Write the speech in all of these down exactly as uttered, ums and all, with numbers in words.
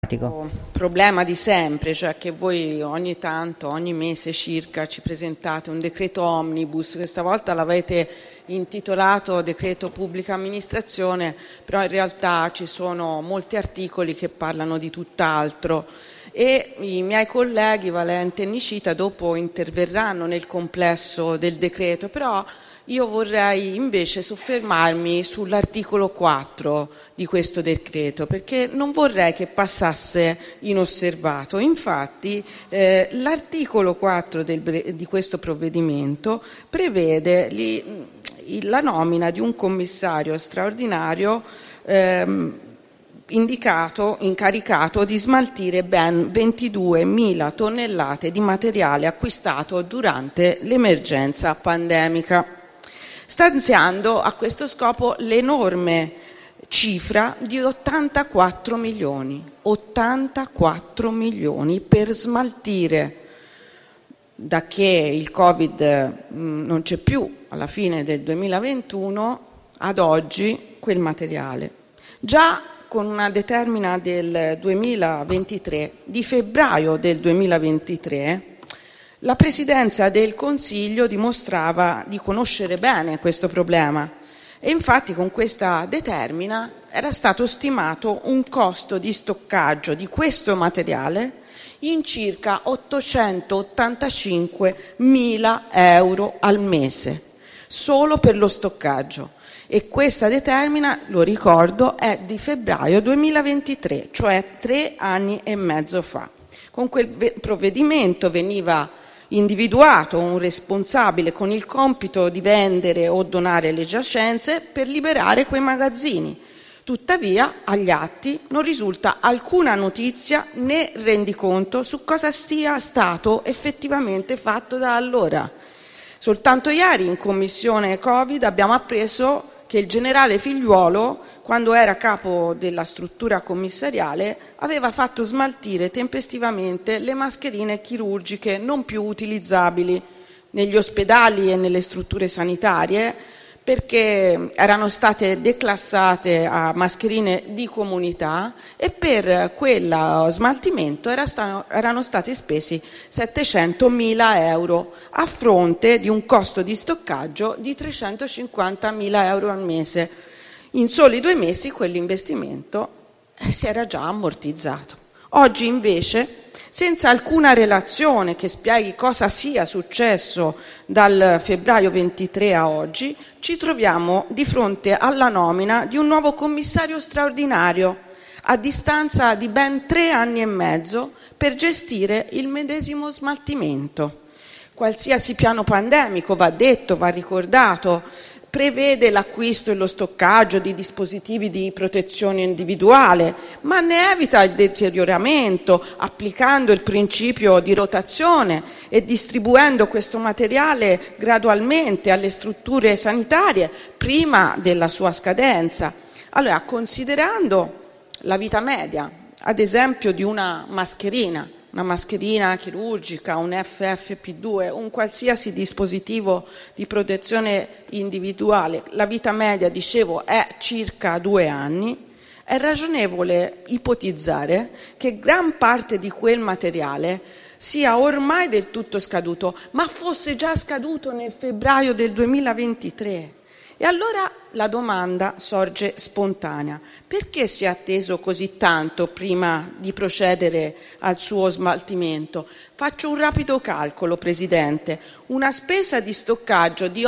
Problema di sempre, cioè che voi ogni tanto, ogni mese circa, ci presentate un decreto omnibus. Questa volta l'avete intitolato decreto pubblica amministrazione, però in realtà ci sono molti articoli che parlano di tutt'altro e i miei colleghi Valente e Nicita dopo interverranno nel complesso del decreto, però io vorrei invece soffermarmi sull'articolo quattro di questo decreto, perché non vorrei che passasse inosservato. Infatti eh, l'articolo quattro del, di questo provvedimento prevede li, la nomina di un commissario straordinario ehm, indicato, incaricato di smaltire ben ventiduemila tonnellate di materiale acquistato durante l'emergenza pandemica, stanziando a questo scopo l'enorme cifra di ottantaquattro milioni. ottantaquattro milioni per smaltire, da che il Covid mh, non c'è più alla fine del duemilaventuno ad oggi, quel materiale. Già con una determina del duemilaventitré, di febbraio del duemilaventitré, la Presidenza del Consiglio dimostrava di conoscere bene questo problema e infatti con questa determina era stato stimato un costo di stoccaggio di questo materiale in circa ottocentottantacinquemila euro al mese, solo per lo stoccaggio. E questa determina, lo ricordo, è di febbraio duemilaventitré, cioè tre anni e mezzo fa. Con quel provvedimento veniva individuato un responsabile con il compito di vendere o donare le giacenze per liberare quei magazzini. Tuttavia, agli atti non risulta alcuna notizia né rendiconto su cosa sia stato effettivamente fatto da allora. Soltanto ieri in commissione Covid abbiamo appreso che il generale Figliuolo, quando era capo della struttura commissariale, aveva fatto smaltire tempestivamente le mascherine chirurgiche non più utilizzabili negli ospedali e nelle strutture sanitarie, perché erano state declassate a mascherine di comunità e per quel smaltimento era sta- erano stati spesi settecentomila euro a fronte di un costo di stoccaggio di trecentocinquantamila euro al mese. In soli due mesi quell'investimento si era già ammortizzato. Oggi invece, senza alcuna relazione che spieghi cosa sia successo dal febbraio ventitré a oggi, ci troviamo di fronte alla nomina di un nuovo commissario straordinario a distanza di ben tre anni e mezzo per gestire il medesimo smaltimento. Qualsiasi piano pandemico, va detto, va ricordato, prevede l'acquisto e lo stoccaggio di dispositivi di protezione individuale, ma ne evita il deterioramento applicando il principio di rotazione e distribuendo questo materiale gradualmente alle strutture sanitarie prima della sua scadenza. Allora, considerando la vita media, ad esempio di una mascherina, una mascherina chirurgica, un F F P due, un qualsiasi dispositivo di protezione individuale, la vita media, dicevo, è circa due anni, è ragionevole ipotizzare che gran parte di quel materiale sia ormai del tutto scaduto, ma fosse già scaduto nel febbraio del duemilaventitré. E allora la domanda sorge spontanea: perché si è atteso così tanto prima di procedere al suo smaltimento? Faccio un rapido calcolo, Presidente. Una spesa di stoccaggio di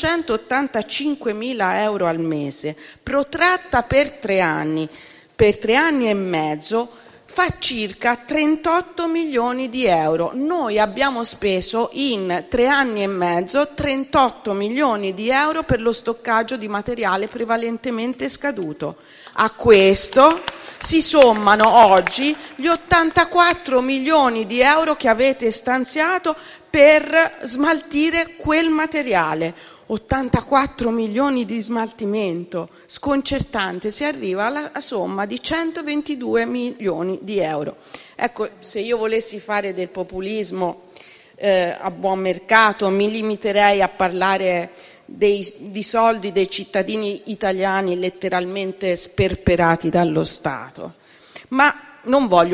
ottocentottantacinquemila euro al mese, protratta per tre anni, per tre anni e mezzo, fa circa trentotto milioni di euro. Noi abbiamo speso in tre anni e mezzo trentotto milioni di euro per lo stoccaggio di materiale prevalentemente scaduto. A questo si sommano oggi gli ottantaquattro milioni di euro che avete stanziato per smaltire quel materiale. ottantaquattro milioni di smaltimento, sconcertante, si arriva alla somma di centoventidue milioni di euro. Ecco, se io volessi fare del populismo eh, a buon mercato, mi limiterei a parlare dei, di soldi dei cittadini italiani letteralmente sperperati dallo Stato. Ma non voglio